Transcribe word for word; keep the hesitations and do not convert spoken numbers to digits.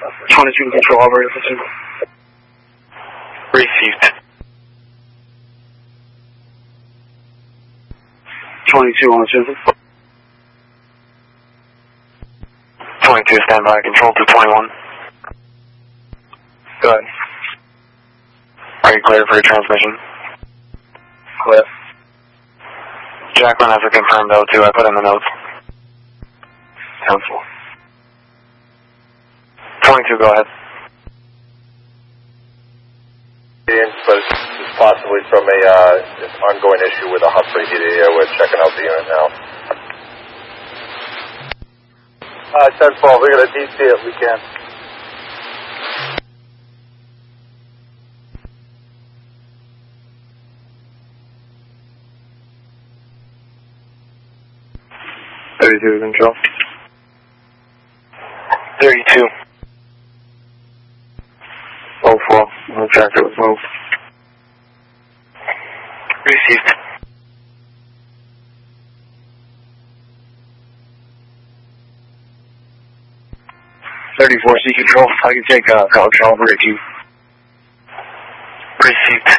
twenty-two control operator for two. Received. twenty-two on two. twenty-two, stand by. Control to twenty-one. Go ahead. Are you clear for your transmission? Clear. Jacqueline has a confirmed O two. I put in the notes. Council. twenty-two, go ahead. But it's possibly from a uh, an ongoing issue with a Humphrey heated air. We're checking out the unit now. Uh, ten four, we're going to D C if we can. thirty-two control. thirty-two. oh four, the tractor was moved. Received. thirty-four C control, I can take uh, call control operator two. Received.